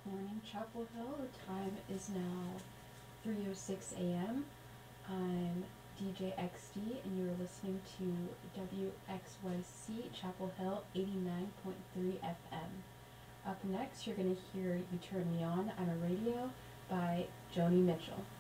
morning, Chapel Hill. The time is now 3:06 a.m. I'm DJ XD, and you're listening to WXYC Chapel Hill 89.3 FM. Up next, you're going to hear You Turn Me On, I'm a Radio by Joni Mitchell.